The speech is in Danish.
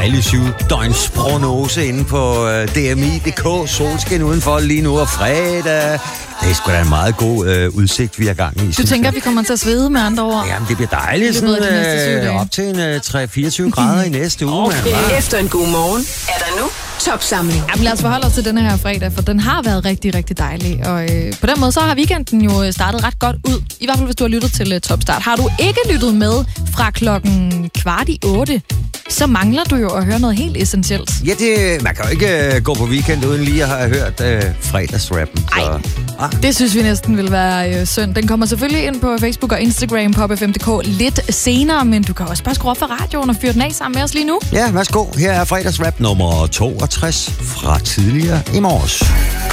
dejlig 7-døgns prognose inde på DMI.dk. Solskin udenfor lige nu og fredag. Det er sgu da en meget god udsigt, vi har gang i. Du tænker, at vi kommer til at svede med andre ord? Jamen, det bliver dejligt. Sådan, op til en 3-24 grader i næste uge. Okay. Efter en god morgen er der nu topsamling. Jamen, lad os forholde os til denne her fredag, for den har været rigtig, rigtig dejlig. Og på den måde, så har weekenden jo startet ret godt ud. I hvert fald, hvis du har lyttet til Topstart. Har du ikke lyttet med fra 7:15, så mangler du jo at høre noget helt essentielt. Ja, man kan jo ikke gå på weekend uden lige at have hørt fredagsrappen. Nej, det synes vi næsten vil være synd. Den kommer selvfølgelig ind på Facebook og Instagram på PopFM.dk lidt senere, men du kan også bare skrue op for radioen og fyre den af sammen med os lige nu. Ja, værsgo. Her er fredagsrap nummer 62 fra tidligere i morges.